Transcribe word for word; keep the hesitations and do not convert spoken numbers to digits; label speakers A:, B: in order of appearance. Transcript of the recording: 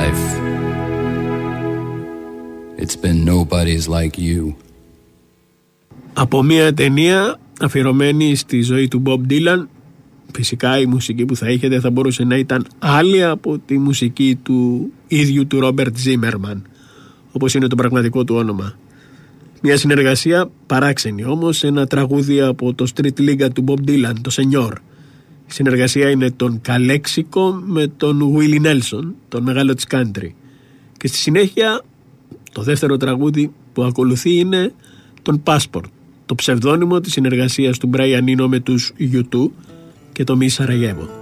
A: life. It's been nobody's like you.
B: Από μια ταινία αφιερωμένη στη ζωή του Bob Dylan. Φυσικά η μουσική που θα είχε δεν θα μπορούσε να ήταν άλλη από τη μουσική του ίδιου του Ρόμπερτ Ζίμερμαν, όπως είναι το πραγματικό του όνομα. Μια συνεργασία παράξενη όμως, ένα τραγούδι από το Street League του Bob Dylan, το Señor. Η συνεργασία είναι τον Καλέξικο με τον Willie Nelson, τον μεγάλο της country. Και στη συνέχεια το δεύτερο τραγούδι που ακολουθεί είναι τον Passport, το ψευδόνυμο της συνεργασίας του Brian Eno με τους γιου τού και το Miss Sarajevo.